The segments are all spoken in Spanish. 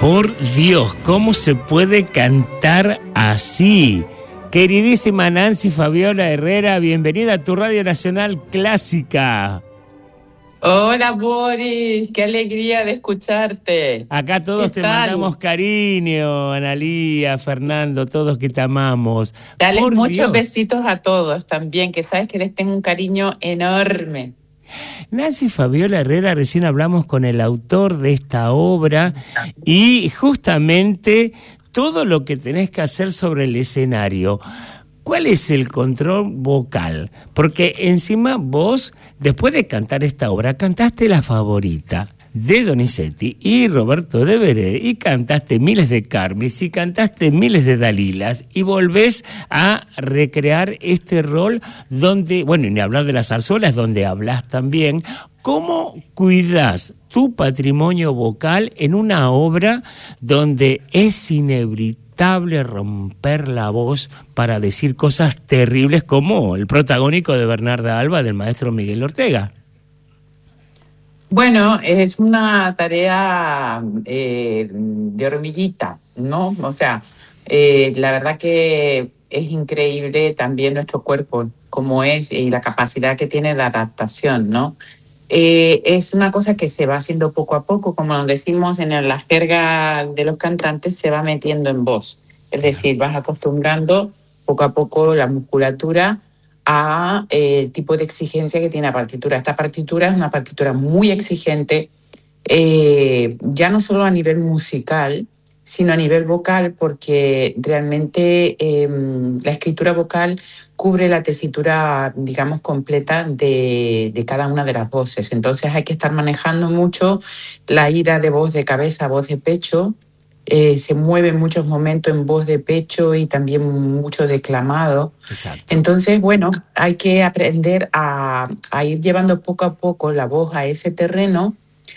Por Dios, ¿cómo se puede cantar así? Queridísima Nancy Fabiola Herrera, bienvenida a tu Radio Nacional Clásica. Hola Boris, qué alegría de escucharte. Acá todos te mandamos cariño, Analía, Fernando, todos que te amamos. Dale muchos besitos a todos también, que sabes que les tengo un cariño enorme. Nancy Fabiola Herrera, recién hablamos con el autor de esta obra y justamente todo lo que tenés que hacer sobre el escenario. ¿Cuál es el control vocal? Porque encima vos, después de cantar esta obra, cantaste La Favorita de Donizetti y Roberto de Veré, y cantaste miles de Carmis, y cantaste miles de Dalilas, y volvés a recrear este rol donde, bueno, y ni hablar de las zarzuelas, donde hablas también. ¿Cómo cuidás tu patrimonio vocal en una obra donde es inevitable romper la voz para decir cosas terribles como el protagónico de Bernarda Alba del maestro Miguel Ortega? Bueno, es una tarea de hormiguita, ¿no? O sea, la verdad que es increíble también nuestro cuerpo, como es, y la capacidad que tiene de adaptación, ¿no? Es una cosa que se va haciendo poco a poco, como decimos en la jerga de los cantantes, se va metiendo en voz. Es decir, vas acostumbrando poco a poco la musculatura a el tipo de exigencia que tiene la partitura. Esta partitura es una partitura muy exigente, ya no solo a nivel musical, sino a nivel vocal, porque realmente la escritura vocal cubre la tesitura, digamos, completa de cada una de las voces. Entonces hay que estar manejando mucho la ida de voz de cabeza a voz de pecho. Se mueve en muchos momentos en voz de pecho y también mucho declamado. Exacto. Entonces, bueno, hay que aprender a ir llevando poco a poco la voz a ese terreno,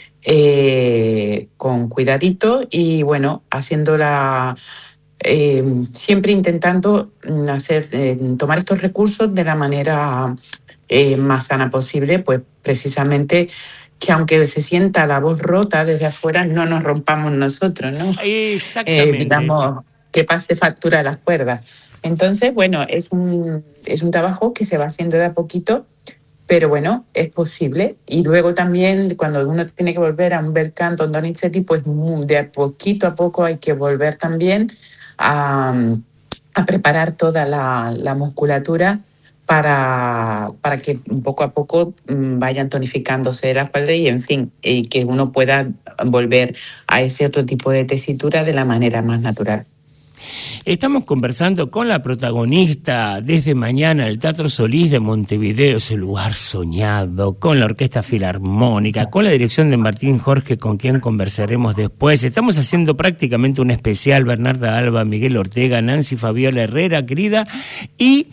con cuidadito y, bueno, haciéndola, siempre intentando tomar estos recursos de la manera más sana posible, pues precisamente que aunque se sienta la voz rota desde afuera, no nos rompamos nosotros, ¿no? Exactamente. Digamos, que pase factura a las cuerdas. Entonces, bueno, es un trabajo que se va haciendo de a poquito, pero bueno, es posible. Y luego también, cuando uno tiene que volver a un bel canto, Donizetti, pues de a poquito a poco hay que volver también a preparar toda la musculatura para que poco a poco vayan tonificándose las cuerdas y, en fin, que uno pueda volver a ese otro tipo de tesitura de la manera más natural. Estamos conversando con la protagonista desde mañana del Teatro Solís de Montevideo, ese lugar soñado, con la Orquesta Filarmónica, con la dirección de Martín Jorge, con quien conversaremos después. Estamos haciendo prácticamente un especial Bernarda Alba, Miguel Ortega, Nancy Fabiola Herrera, querida, y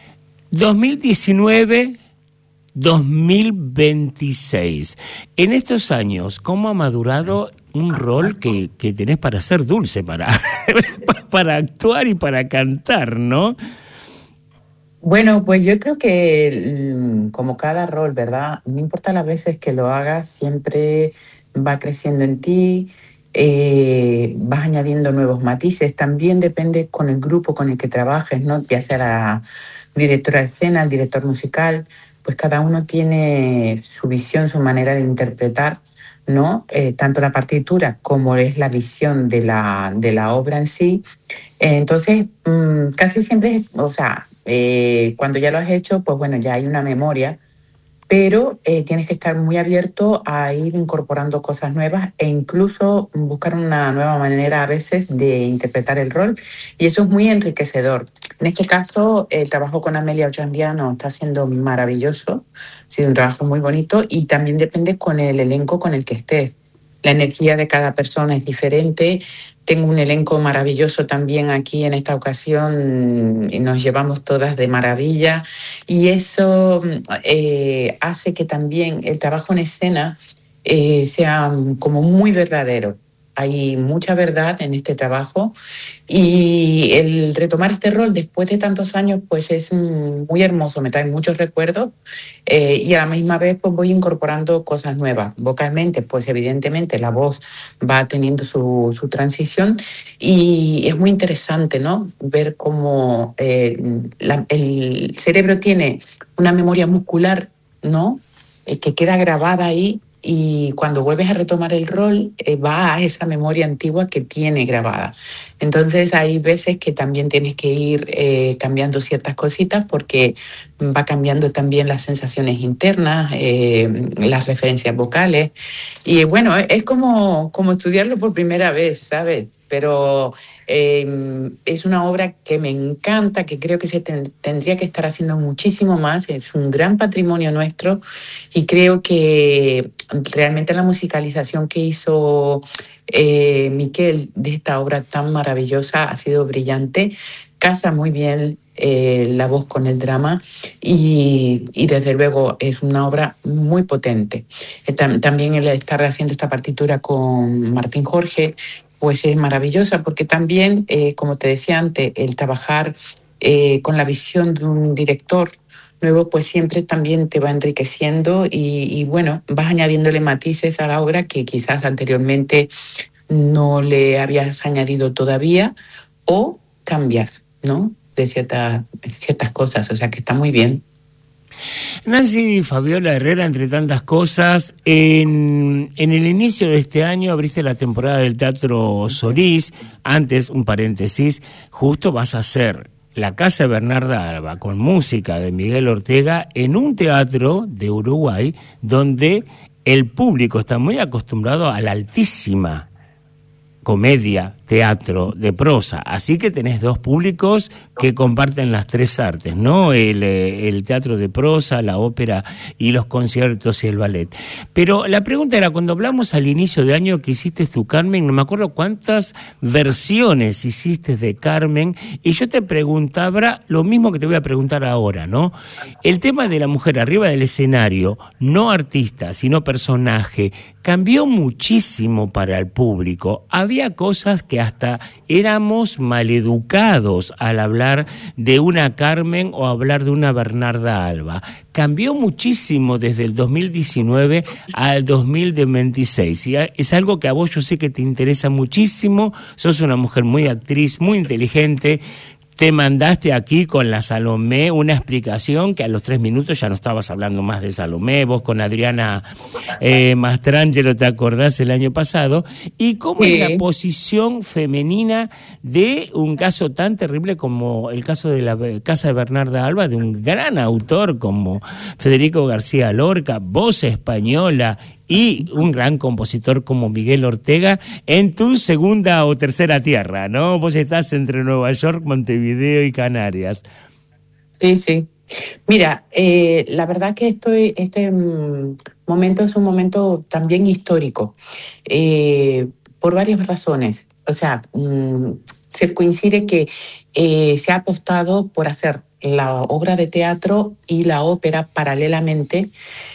2019-2026. En estos años, ¿cómo ha madurado un rol que tenés para ser dulce, para actuar y para cantar, ¿no? Bueno, pues yo creo que como cada rol, ¿verdad? No importa las veces que lo hagas, siempre va creciendo en ti, vas añadiendo nuevos matices. También depende con el grupo con el que trabajes, ¿no? Ya sea la directora de escena, el director musical, pues cada uno tiene su visión, su manera de interpretar, ¿no? Tanto la partitura como es la visión de la obra en sí. Entonces, casi siempre, o sea, cuando ya lo has hecho, pues bueno, ya hay una memoria, pero tienes que estar muy abierto a ir incorporando cosas nuevas e incluso buscar una nueva manera a veces de interpretar el rol, y eso es muy enriquecedor. En este caso, el trabajo con Amelia Ochandiano está siendo maravilloso, ha sido un trabajo muy bonito, y también depende con el elenco con el que estés. La energía de cada persona es diferente. Tengo un elenco maravilloso también aquí en esta ocasión y nos llevamos todas de maravilla, y eso hace que también el trabajo en escena sea como muy verdadero. hay mucha verdad en este trabajo y el retomar este rol después de tantos años pues es muy hermoso, me trae muchos recuerdos y a la misma vez pues voy incorporando cosas nuevas. Vocalmente pues evidentemente la voz va teniendo su transición y es muy interesante, ¿no? Ver cómo el cerebro tiene una memoria muscular, ¿no? Que queda grabada ahí y cuando vuelves a retomar el rol va a esa memoria antigua que tiene grabada. Entonces hay veces que también tienes que ir cambiando ciertas cositas porque va cambiando también las sensaciones internas, las referencias vocales y bueno, es como estudiarlo por primera vez, ¿sabes? Pero es una obra que me encanta, que creo que se tendría que estar haciendo muchísimo más, es un gran patrimonio nuestro y creo que realmente la musicalización que hizo Miquel de esta obra tan maravillosa ha sido brillante, casa muy bien la voz con el drama y desde luego es una obra muy potente. También el estar haciendo esta partitura con Martín Jorge pues es maravillosa porque también, como te decía antes, el trabajar con la visión de un director nuevo, pues siempre también te va enriqueciendo y bueno, vas añadiéndole matices a la obra que quizás anteriormente no le habías añadido todavía o cambias, ¿no? De ciertas cosas, o sea que está muy bien. Nancy Fabiola Herrera, entre tantas cosas, en el inicio de este año abriste la temporada del Teatro Solís. Antes, un paréntesis, justo vas a hacer la Casa de Bernarda Alba con música de Miguel Ortega en un teatro de Uruguay donde el público está muy acostumbrado a la altísima comedia, teatro, de prosa. Así que tenés dos públicos que comparten las tres artes, ¿no? El teatro de prosa, la ópera y los conciertos y el ballet. Pero la pregunta era, cuando hablamos al inicio de año que hiciste tu Carmen, no me acuerdo cuántas versiones hiciste de Carmen, y yo te preguntaba lo mismo que te voy a preguntar ahora, ¿no? El tema de la mujer arriba del escenario, no artista, sino personaje, cambió muchísimo para el público. Había cosas que hasta éramos maleducados al hablar de una Carmen o hablar de una Bernarda Alba. Cambió muchísimo desde el 2019 al 2026. Y es algo que a vos yo sé que te interesa muchísimo. Sos una mujer muy actriz, muy inteligente. Te mandaste aquí con la Salomé una explicación que a los 3 minutos ya no estabas hablando más de Salomé, vos con Adriana Mastrangelo, ¿te acordás el año pasado? ¿Y cómo es la posición femenina de un caso tan terrible como el caso de la Casa de Bernarda Alba, de un gran autor como Federico García Lorca, voz española, y un gran compositor como Miguel Ortega en tu segunda o tercera tierra, ¿no? Vos estás entre Nueva York, Montevideo y Canarias. Sí, sí. Mira, la verdad que este momento es un momento también histórico, por varias razones. O sea, se coincide que se ha apostado por hacer la obra de teatro y la ópera paralelamente,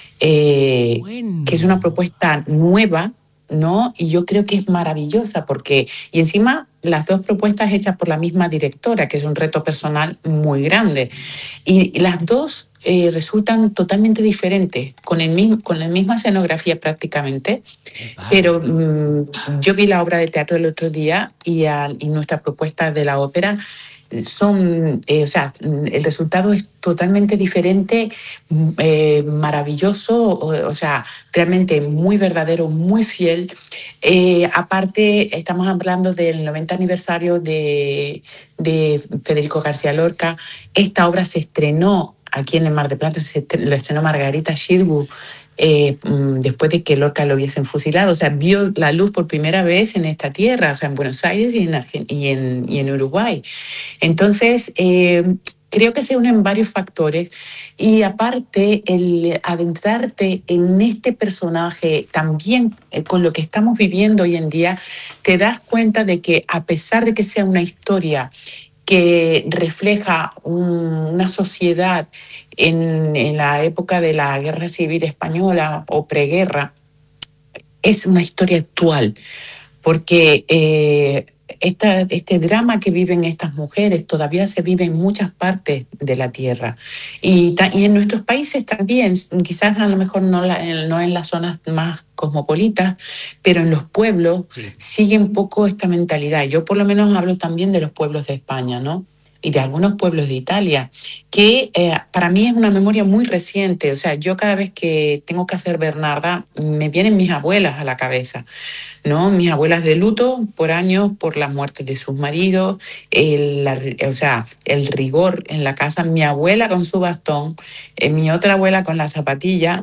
bueno, que es una propuesta nueva, ¿no? Y yo creo que es maravillosa porque, y encima las dos propuestas hechas por la misma directora, que es un reto personal muy grande. Y las dos resultan totalmente diferentes, con la misma escenografía prácticamente, pero yo vi la obra de teatro el otro día y nuestra propuesta de la ópera son, o sea, el resultado es totalmente diferente, maravilloso, o sea, realmente muy verdadero, muy fiel. Aparte, estamos hablando del 90 aniversario de Federico García Lorca. Esta obra se estrenó aquí en el Mar de Plata, lo estrenó Margarita Xirgu, después de que Lorca lo hubiesen fusilado. O sea, vio la luz por primera vez en esta tierra, o sea, en Buenos Aires y en Uruguay. Entonces, creo que se unen varios factores y aparte el adentrarte en este personaje también con lo que estamos viviendo hoy en día, te das cuenta de que a pesar de que sea una historia que refleja una sociedad en la época de la Guerra Civil Española o preguerra, es una historia actual, porque este drama que viven estas mujeres todavía se vive en muchas partes de la tierra y en nuestros países también, quizás a lo mejor no en las zonas más cosmopolitas, pero en los pueblos sigue un poco esta mentalidad. Yo por lo menos hablo también de los pueblos de España, ¿no? Y de algunos pueblos de Italia, que para mí es una memoria muy reciente. O sea, yo cada vez que tengo que hacer Bernarda, me vienen mis abuelas a la cabeza, ¿no? Mis abuelas de luto por años, por la muerte de sus maridos, el rigor en la casa, mi abuela con su bastón, mi otra abuela con la zapatilla.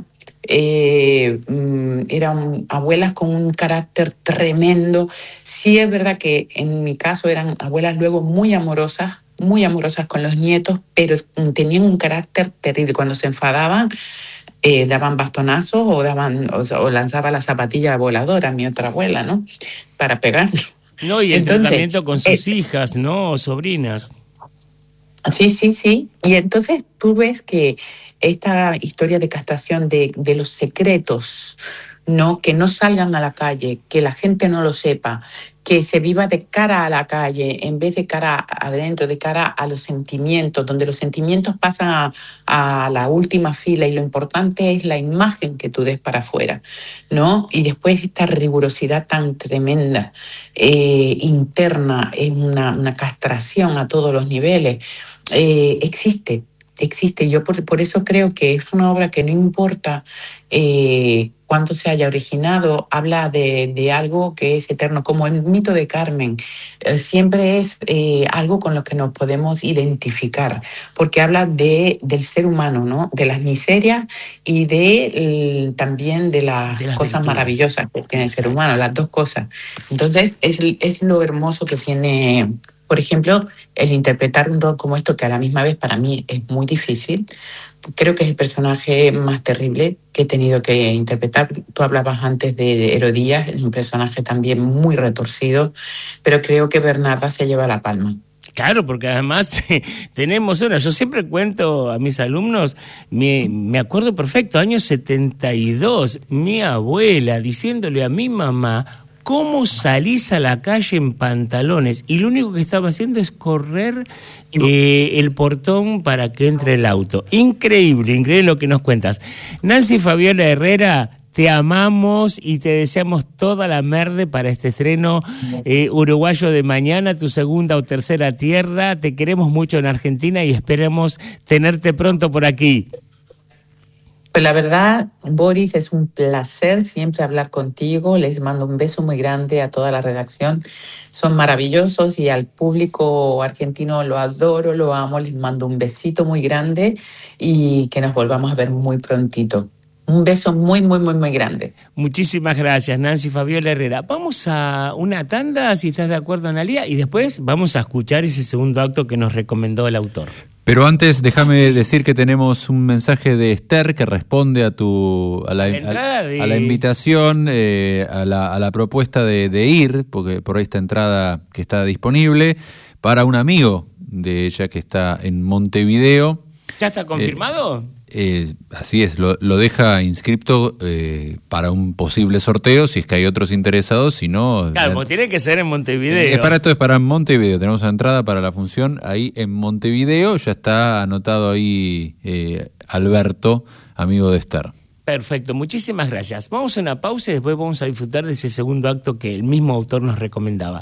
Eran abuelas con un carácter tremendo. Sí es verdad que en mi caso eran abuelas luego muy amorosas con los nietos, pero tenían un carácter terrible. Cuando se enfadaban, daban bastonazos o lanzaba la zapatilla voladora, mi otra abuela, ¿no? Para pegar. No, y el tratamiento con sus hijas, ¿no? O sobrinas. Sí. Y entonces tú ves que esta historia de castración de los secretos, ¿no? Que no salgan a la calle, que la gente no lo sepa, que se viva de cara a la calle en vez de cara adentro, de cara a los sentimientos, donde los sentimientos pasan a la última fila y lo importante es la imagen que tú des para afuera, ¿no? Y después esta rigurosidad tan tremenda, interna, es una castración a todos los niveles, existe. Yo por eso creo que es una obra que no importa cuándo se haya originado, habla de algo que es eterno, como el mito de Carmen. Siempre es algo con lo que nos podemos identificar, porque habla del ser humano, ¿no? De las miserias y también de las cosas maravillosas que tiene el ser humano, las dos cosas. Entonces es lo hermoso que tiene. Por ejemplo, el interpretar un rol como esto, que a la misma vez para mí es muy difícil, creo que es el personaje más terrible que he tenido que interpretar. Tú hablabas antes de Herodías, es un personaje también muy retorcido, pero creo que Bernarda se lleva la palma. Claro, porque además tenemos una. Yo siempre cuento a mis alumnos, me acuerdo perfecto, año 72, mi abuela diciéndole a mi mamá: ¿cómo salís a la calle en pantalones? Y lo único que estaba haciendo es correr el portón para que entre el auto. Increíble lo que nos cuentas. Nancy Fabiola Herrera, te amamos y te deseamos toda la merde para este estreno uruguayo de mañana, tu segunda o tercera tierra. Te queremos mucho en Argentina y esperemos tenerte pronto por aquí. Pues la verdad, Boris, es un placer siempre hablar contigo. Les mando un beso muy grande a toda la redacción. Son maravillosos y al público argentino lo adoro, lo amo. Les mando un besito muy grande y que nos volvamos a ver muy prontito. Un beso muy, muy, muy, muy grande. Muchísimas gracias, Nancy Fabiola Herrera. Vamos a una tanda, si estás de acuerdo, Analía, y después vamos a escuchar ese segundo acto que nos recomendó el autor. Pero antes, déjame decir que tenemos un mensaje de Esther que responde a la invitación, a la propuesta de ir, porque por esta entrada que está disponible, para un amigo de ella que está en Montevideo. ¿Ya está confirmado? Así es, lo deja inscripto para un posible sorteo, si es que hay otros interesados, si no... Claro, porque tiene que ser en Montevideo. Esto es para Montevideo, tenemos una entrada para la función ahí en Montevideo, ya está anotado ahí Alberto, amigo de Esther. Perfecto, muchísimas gracias. Vamos a una pausa y después vamos a disfrutar de ese segundo acto que el mismo autor nos recomendaba.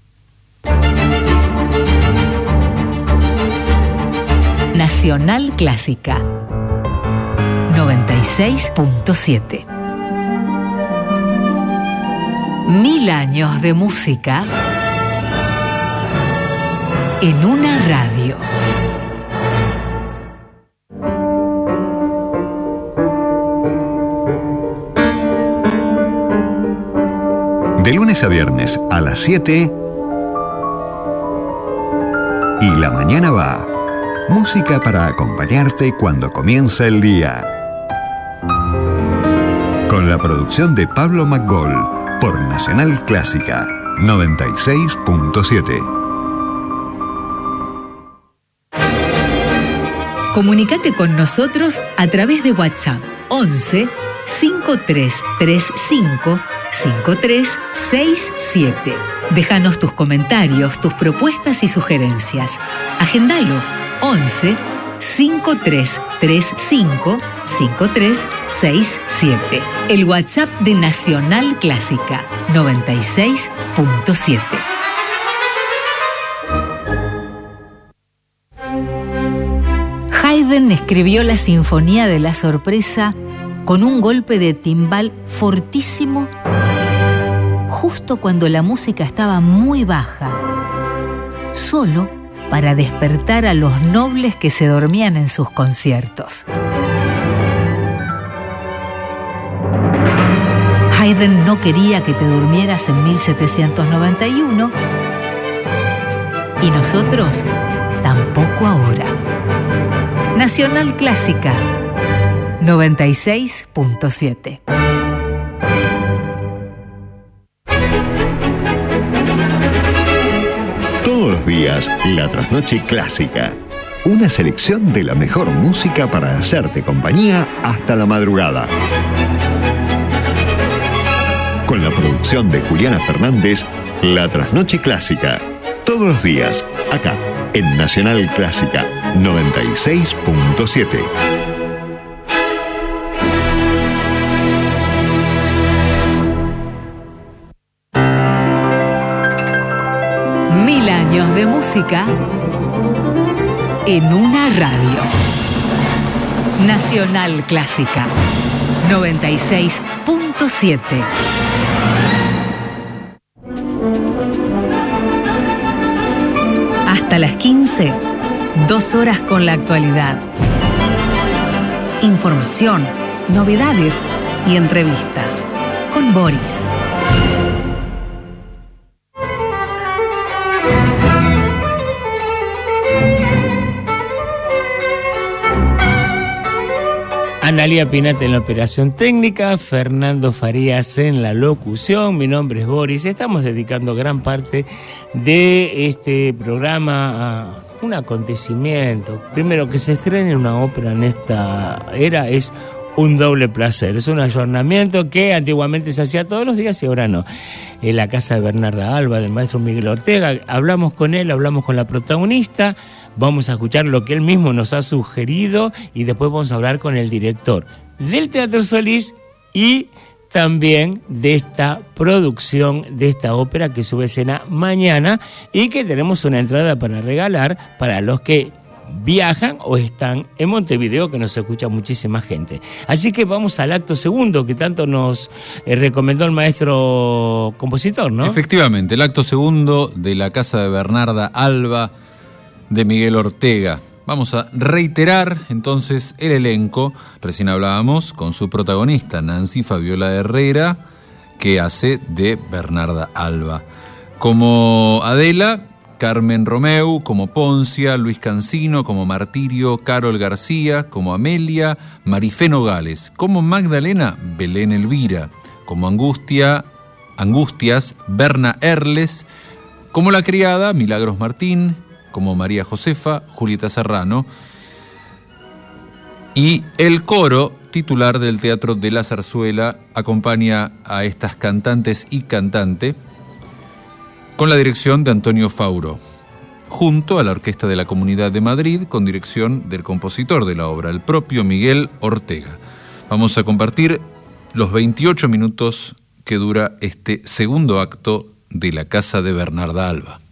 Nacional Clásica 96.7. 1000 años de música en una radio. De lunes a viernes a las 7 y la mañana va. Música para acompañarte cuando comienza el día. Con la producción de Pablo McGoll por Nacional Clásica 96.7. Comunicate con nosotros a través de WhatsApp 11 5335 5367. Déjanos tus comentarios, tus propuestas y sugerencias. Agendalo 11 5335 5367. El WhatsApp de Nacional Clásica 96.7. Haydn escribió la Sinfonía de la Sorpresa con un golpe de timbal fortísimo justo cuando la música estaba muy baja, solo para despertar a los nobles que se dormían en sus conciertos. Haydn no quería que te durmieras en 1791 y nosotros tampoco ahora. Nacional Clásica 96.7. Todos los días, la Trasnoche Clásica. Una selección de la mejor música para hacerte compañía hasta la madrugada. Con la producción de Juliana Fernández, la Trasnoche Clásica. Todos los días, acá, en Nacional Clásica 96.7. Mil años de música en una radio. Nacional Clásica 96.7. Hasta las 15, 2 horas con la actualidad. Información, novedades y entrevistas con Boris. Analía Pinate en la operación técnica, Fernando Farías en la locución, mi nombre es Boris. Estamos dedicando gran parte de este programa a un acontecimiento. Primero, que se estrene una ópera en esta era es un doble placer. Es un ayornamiento que antiguamente se hacía todos los días y ahora no. En la casa de Bernarda Alba, del maestro Miguel Ortega. Hablamos con él, hablamos con la protagonista. Vamos a escuchar lo que él mismo nos ha sugerido y después vamos a hablar con el director del Teatro Solís y también de esta producción de esta ópera que sube escena mañana y que tenemos una entrada para regalar para los que viajan o están en Montevideo, que nos escucha muchísima gente. Así que vamos al acto segundo que tanto nos recomendó el maestro compositor, ¿no? Efectivamente, el acto segundo de la casa de Bernarda Alba de Miguel Ortega. Vamos a reiterar entonces el elenco. Recién hablábamos con su protagonista, Nancy Fabiola Herrera, que hace de Bernarda Alba. Como Adela, Carmen Romeu, como Poncia, Luis Cancino, como Martirio, Carol García, como Amelia, Marifé Nogales, como Magdalena, Belén Elvira, como Angustias, Berna Erles, como la criada, Milagros Martín, como María Josefa, Julieta Serrano, y el coro titular del Teatro de la Zarzuela acompaña a estas cantantes y cantante con la dirección de Antonio Fauro, junto a la Orquesta de la Comunidad de Madrid con dirección del compositor de la obra, el propio Miguel Ortega. Vamos a compartir los 28 minutos que dura este segundo acto de la casa de Bernarda Alba.